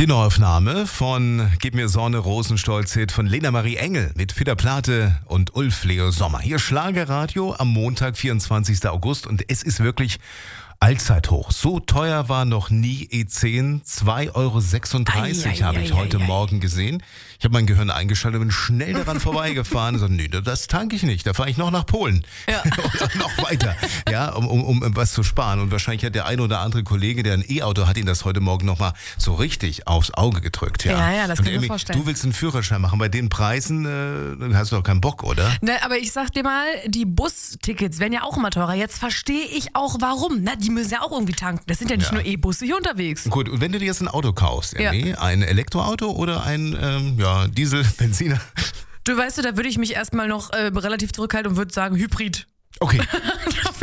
Die Neuaufnahme von Gib mir Sonne, Rosenstolz-Hit von Lena Marie Engel mit Peter Plate und Ulf Leo Sommer. Hier Schlagerradio am Montag, 24. August und es ist wirklich Allzeithoch. So teuer war noch nie E10. 2,36 € habe ich heute Morgen gesehen. Ich habe mein Gehirn eingeschaltet und bin schnell daran vorbeigefahren. So, nee, das tanke ich nicht. Da fahre ich noch nach Polen. Ja. Oder noch weiter. Ja, um was zu sparen. Und wahrscheinlich hat der ein oder andere Kollege, der ein E-Auto hat, ihn das heute Morgen nochmal so richtig aufs Auge gedrückt. Ja, das kann ich mir vorstellen. Du willst einen Führerschein machen. Bei den Preisen hast du doch keinen Bock, oder? Ne, aber ich sag dir mal, die Bustickets werden ja auch immer teurer. Jetzt verstehe ich auch, warum. Na, die müssen ja auch irgendwie tanken. Das sind ja nicht nur E-Busse hier unterwegs. Gut, und wenn du dir jetzt ein Auto kaufst, ein Elektroauto oder ein Diesel, Benziner? Du weißt, da würde ich mich erstmal noch relativ zurückhalten und würde sagen Hybrid. Okay.